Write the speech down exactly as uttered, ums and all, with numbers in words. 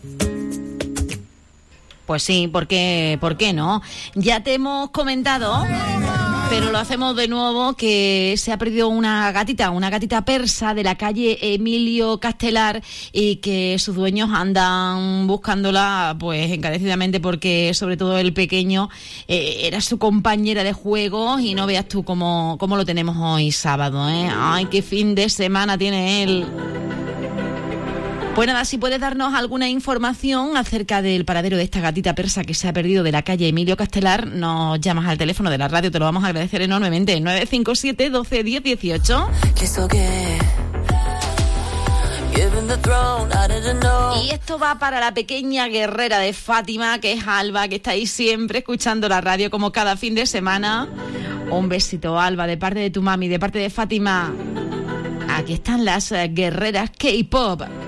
Pues sí, ¿por qué, ¿por qué no? Ya te hemos comentado, pero lo hacemos de nuevo, que se ha perdido una gatita, una gatita persa de la calle Emilio Castelar, y que sus dueños andan buscándola pues encarecidamente, porque sobre todo el pequeño eh, era su compañera de juego, y no veas tú cómo, cómo lo tenemos hoy sábado, ¿eh? Ay, qué fin de semana tiene él. Pues nada, si puedes darnos alguna información acerca del paradero de esta gatita persa que se ha perdido de la calle Emilio Castelar, nos llamas al teléfono de la radio, te lo vamos a agradecer enormemente. nueve cinco siete, doce, diez, dieciocho. Y esto va para la pequeña guerrera de Fátima, que es Alba, que está ahí siempre escuchando la radio como cada fin de semana. Un besito, Alba, de parte de tu mami, de parte de Fátima. Aquí están las guerreras K-pop.